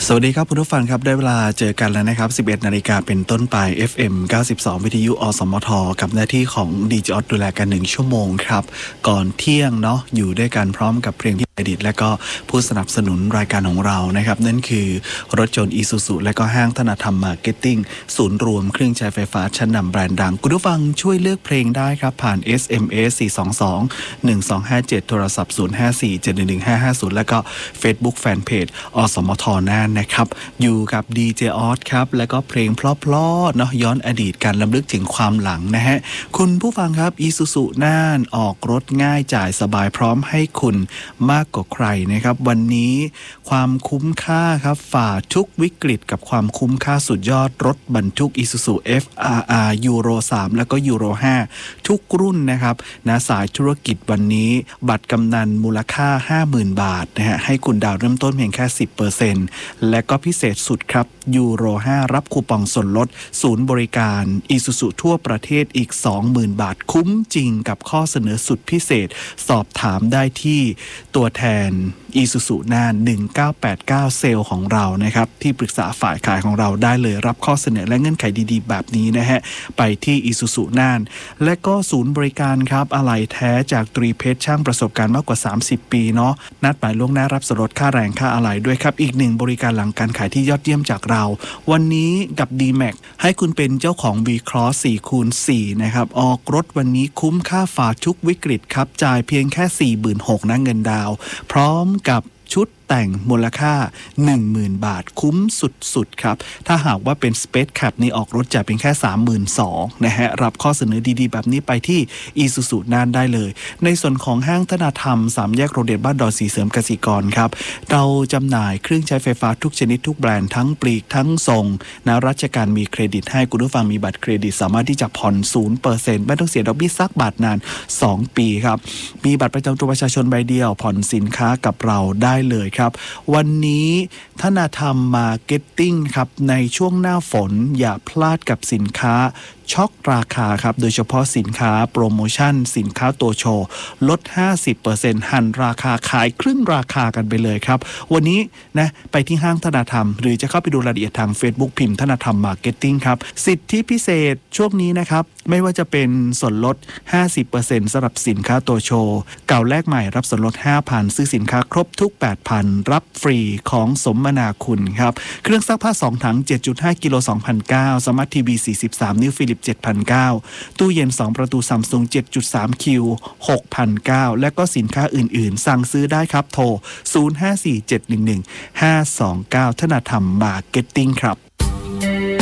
สวัสดีครับคุณผู้ฟังครับได้เวลาเจอกันแล้วนะครับ 11 นาฬิกาเป็นต้นไป FM 92 วิทยุอสมทกับหน้าที่ของดีเจออสดูแลกัน1ชั่วโมงครับก่อนเที่ยงเนาะอยู่ด้วยกันพร้อมกับเพลงที่อดีตและก็ผู้สนับสนุนรายการของเรานะครับนั่นคือรถยนต์อีซูซูและก็ห้างธนธรรมมาร์เก็ตติ้งศูนย์รวมเครื่องใช้ไฟฟ้าชั้นนำแบรนด์ดังคุณผู้ฟังช่วยเลือกเพลงได้ครับผ่าน SMS 422-1257 โทรศัพท์ 054-711-550 และก็ Facebook Fanpage อสมทน่านนะครับอยู่กับดีเจออสครับและก็เพลงเพลาะๆเนาะย้อนอดีตการรำลึกถึงความหลังนะฮะคุณผู้ฟังครับอีซูซูน่านออกรถง่ายจ่ายสบายพร้อมให้คุณมากกว่าใครนะครับวันนี้ความคุ้มค่าครับฝ่าทุกวิกฤตกับความคุ้มค่าสุดยอดรถบรรทุก Isuzu FRR ยูโร 3 แล้วก็ยูโร 5 ทุกรุ่นนะครับนะสายธุรกิจวันนี้บัตรกำนันมูลค่า 50,000 บาทนะฮะให้คุณดาวเริ่มต้นเพียงแค่ 10% และก็พิเศษสุดครับยูโร 5 รับคูปองส่วนลดศูนย์บริการ Isuzu ทั่วประเทศอีก 20,000 บาทคุ้มจริงกับข้อเสนอสุดพิเศษสอบถามได้ที่ตัวแทนIsuzu น่าน1989เซลล์ของเรานะครับที่ปรึกษาฝ่ายขายของเราได้เลยรับข้อเสนอและเงื่อนไขดีๆแบบนี้นะฮะไปที่ Isuzu น่านและก็ศูนย์บริการครับอะไหล่แท้จากตรีเพชรช่างประสบการณ์มากกว่า30ปีเนาะนัดหมายล่วงหน้ารับส่วนลดค่าแรงค่าอะไหล่ด้วยครับอีกหนึ่งบริการหลังการขายที่ยอดเยี่ยมจากเราวันนี้กับ D-Max ให้คุณเป็นเจ้าของ V-Cross 4x4 นะครับออกรถวันนี้คุ้มค่าฝ่าทุกวิกฤตครับจ่ายเพียงแค่ 46,000 นะเงินดาวพร้อมกับชุดแต่งมูลค่า 10,000 บาทคุ้มสุดๆครับถ้าหากว่าเป็น Space Cap นี่ออกรถจ่ายเพียงแค่ 32,000 นะฮะรับข้อเสนอดีๆแบบนี้ไปที่ Isuzu น่านได้เลยในส่วนของห้างธนธรรม3แยกโรงเรียนบ้านดอนสีเสริมกสิกรครับเราจำหน่ายเครื่องใช้ไฟฟ้าทุกชนิดทุกแบรนด์ทั้งปลีกทั้งส่งนะราชการมีเครดิตให้คุณผู้ฟังมีบัตรเครดิตสามารถที่จะผ่อน 0% ไม่ต้องเสียดอกเบี้ยสักบาทนาน2 ปีครับมีบัตรประจำตัวประชาชนใบเดียวผ่อนสินค้ากับเราได้เลยครับวันนี้ธนธรรมมาร์เก็ตติ้งครับในช่วงหน้าฝนอย่าพลาดกับสินค้าช็อคราคาครับโดยเฉพาะสินค้าโปรโมชั่นสินค้าตัวโชว์ลด 50% หันราคาขายครึ่งราคากันไปเลยครับวันนี้นะไปที่ห้างธนธรรมหรือจะเข้าไปดูรายละเอียดทาง Facebook พิมพ์ธนธรรมมาร์เก็ตติ้งครับสิทธิพิเศษช่วงนี้นะครับไม่ว่าจะเป็นส่วนลด 50% สำหรับสินค้าตัวโชว์เก่าแลกใหม่รับส่วนลด 5,000 ซื้อสินค้าครบทุก 8,000 รับฟรีของสมนาคุณครับเครื่องซักผ้า2ถัง 7.5 กิโล 2,900 สมาร์ททีวี 43 นิ้วฟิลิป 7,900 ตู้เย็น2ประตู Samsung 7.3 คิว 6,900 และก็สินค้าอื่นๆสั่งซื้อได้ครับโทร 054-711-529 ธนธรรมมาร์เก็ตติ้งครับ